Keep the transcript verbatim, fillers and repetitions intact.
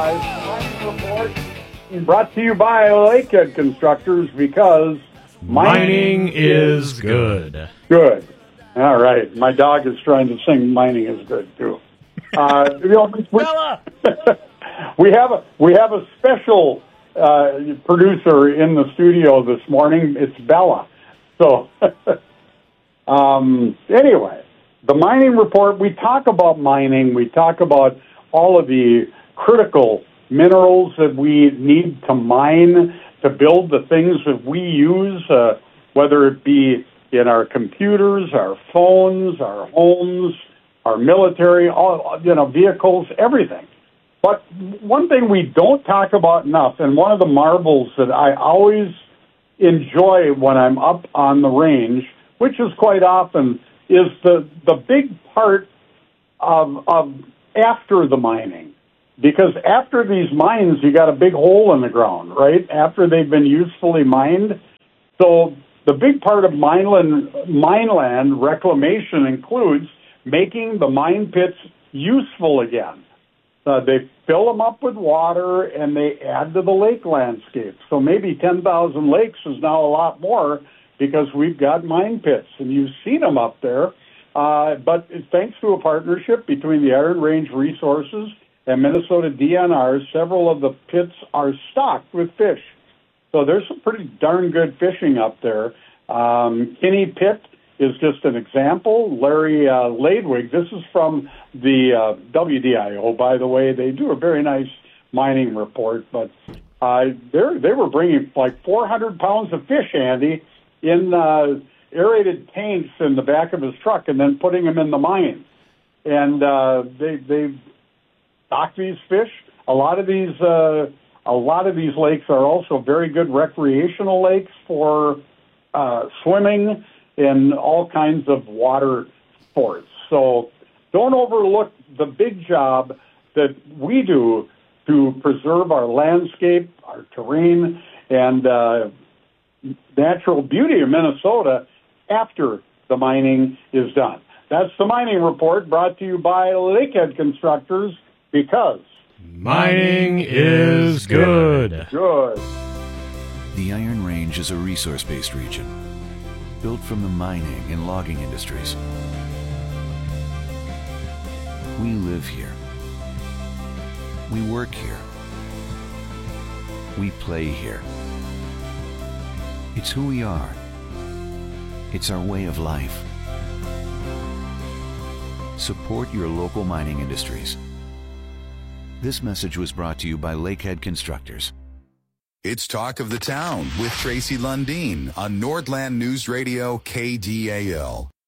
Mining report brought to you by Lakehead Constructors, because mining, mining is good. Good. All right. My dog is trying to sing "Mining is good" too. Uh, you know, we, Bella! we have a we have a special uh, producer in the studio this morning. It's Bella. So um, anyway, the mining report. We talk about mining. We talk about all of the critical minerals that we need to mine to build the things that we use, uh, whether it be in our computers, our phones, our homes, our military, all, you know, vehicles, everything. But one thing we don't talk about enough, and one of the marvels that I always enjoy when I'm up on the range, which is quite often, is the, the big part of, of after the mining. Because after these mines, you got a big hole in the ground, right? After they've been usefully mined. So the big part of mineland, mineland reclamation includes making the mine pits useful again. Uh, they fill them up with water and they add to the lake landscape. So maybe ten thousand lakes is now a lot more because we've got mine pits, and you've seen them up there. Uh, but it's thanks to a partnership between the Iron Range Resources and Minnesota D N R, several of the pits are stocked with fish. So there's some pretty darn good fishing up there. Um, Kinney Pit is just an example. Larry uh, Ladwig, this is from the uh, W D I O, by the way. They do a very nice mining report, but uh, they were bringing like four hundred pounds of fish, Andy, in uh, aerated tanks in the back of his truck and then putting them in the mine. And uh, they they stock these fish. A lot of these uh, a lot of these lakes are also very good recreational lakes for uh, swimming and all kinds of water sports. So don't overlook the big job that we do to preserve our landscape, our terrain, and uh, natural beauty of Minnesota after the mining is done. That's the mining report, brought to you by Lakehead Constructors, because mining is good. Good. The Iron Range is a resource-based region built from the mining and logging industries. We live here. We work here. We play here. It's who we are. It's our way of life. Support your local mining industries. This message was brought to you by Lakehead Constructors. It's Talk of the Town with Tracy Lundeen on Nordland News Radio K D A L.